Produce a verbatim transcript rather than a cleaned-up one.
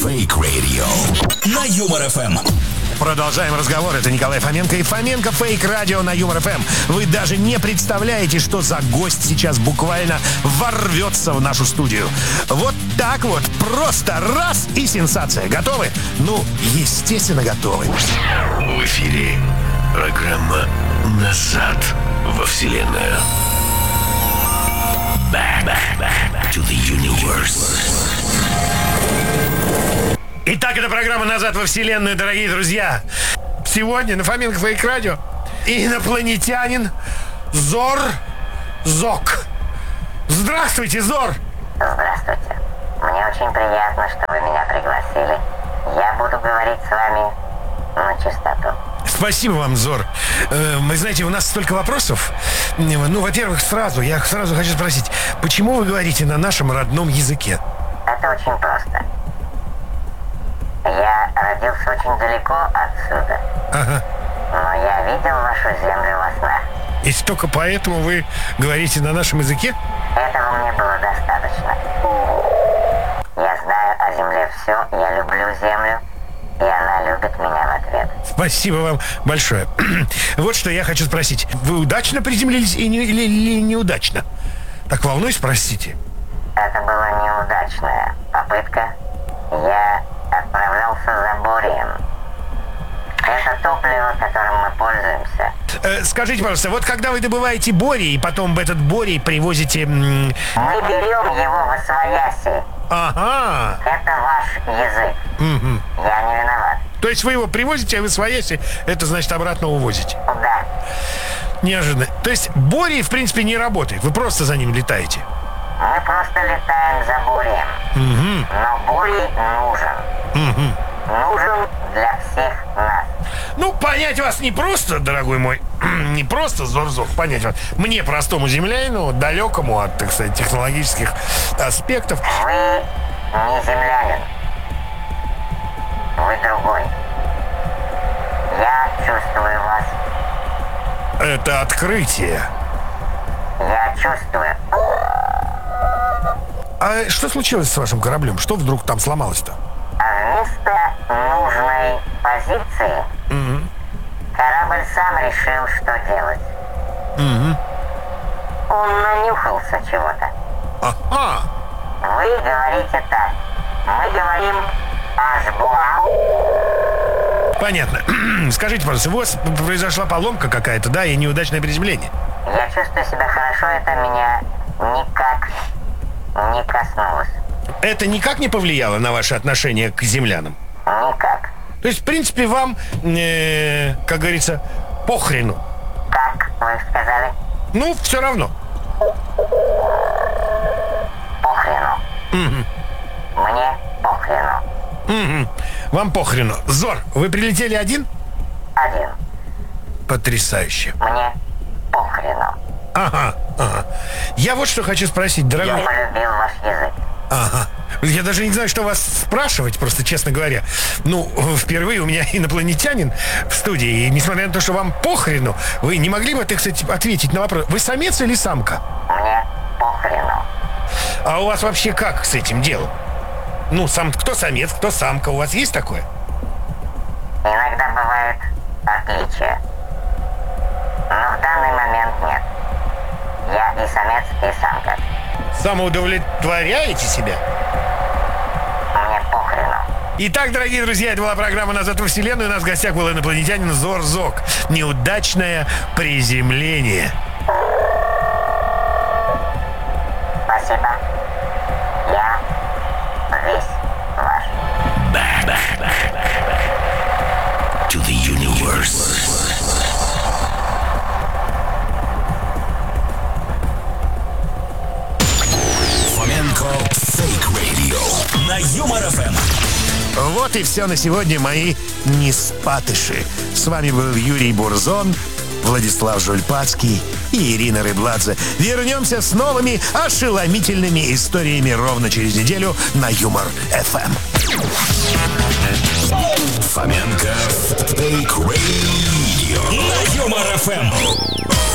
Fake Radio на Юмор эф эм. Продолжаем разговор. Это Николай Фоменко и Фоменко Фейк Радио на Юмор эф эм. Вы даже не представляете, что за гость сейчас буквально ворвется в нашу студию. Вот так вот, просто раз и сенсация. Готовы? Ну, естественно, готовы. В эфире программа «Назад во Вселенную». Back, back, back to the universe. Итак, это программа «Назад во Вселенную», дорогие друзья. Сегодня на Фоменко Фейк Радио инопланетянин Зор Зок. Здравствуйте, Зор. Здравствуйте. Мне очень приятно, что вы меня пригласили. Я буду говорить с вами на чистоту. Спасибо вам, Зор. Э, вы знаете, у нас столько вопросов. Ну, во-первых, сразу, я сразу хочу спросить, почему вы говорите на нашем родном языке? Это очень просто. Я родился очень далеко отсюда. Ага. Но я видел вашу землю во снах. И только поэтому вы говорите на нашем языке? Этого мне было достаточно. Я знаю о земле все, я люблю землю, и она любит меня в ответ. Спасибо вам большое. Вот что я хочу спросить. Вы удачно приземлились и не, или, или неудачно? Так волнуюсь, простите. Это была неудачная попытка. Я отправлялся за борием. Это топливо, которым мы пользуемся. Э, скажите, пожалуйста, вот когда вы добываете борий, и потом этот борий привозите... М- Мы берем его в освояси. Ага. Это ваш язык. Угу. Я не виноват. То есть вы его привозите, а вы свояси, это значит обратно увозите? Да. Неожиданно. То есть борий, в принципе, не работает. Вы просто за ним летаете. Мы просто летаем за борием. Угу. Но борий нужен. Угу. Нужен для всех нас. Ну, понять вас не просто, дорогой мой, не просто, Зорзок, понять вас. Мне, простому землянину, далекому от, так сказать, технологических аспектов. Вы не землянин. Вы другой. Я чувствую вас. Это открытие. Я чувствую. А что случилось с вашим кораблем? Что вдруг там сломалось-то? А вместо нужной позиции Угу. корабль сам решил, что делать. Угу. Он нанюхался чего-то. Ага. Вы говорите так. Мы говорим «Ашбуау». Понятно. Скажите, пожалуйста, у вас произошла поломка какая-то, да, и неудачное приземление? Я чувствую себя хорошо, это меня никак не коснулось. Это никак не повлияло на ваше отношение к землянам? Никак. То есть, в принципе, вам, э, как говорится, похрену? Как вы сказали? Ну, все равно. Похрену. Угу. Мне похрену. Угу. Вам похрену. Зор, вы прилетели один? Один. Потрясающе. Мне похрену. Ага, ага. Я вот что хочу спросить, Я дорогой. полюбил ваш язык. Ага. Я даже не знаю, что вас спрашивать, просто честно говоря. Ну, впервые у меня инопланетянин в студии, и несмотря на то, что вам похрену, вы не могли бы, так сказать, ответить на вопрос, вы самец или самка? Мне похрену. А у вас вообще как с этим делом? Ну, сам, кто самец, кто самка, у вас есть такое? Иногда бывают отличия. Но в данный момент нет. Я и самец, и самка. Самоудовлетворяете себя? Мне похрену. Итак, дорогие друзья, это была программа «Назад во Вселенную». У нас в гостях был инопланетянин Зор Зок. Неудачное приземление. Спасибо. Я весь ваш. Back, back, back, back to the universe. Фоменко Фейк Radio на Юмор эф эм. Вот и все на сегодня, мои неспатыши. С вами был Юрий Бурзон, Владислав Жульпацкий и Ирина Рыбладзе. Вернемся с новыми ошеломительными историями ровно через неделю на Юмор эф эм. Фоменко Фейк Radio на Юмор эф эм.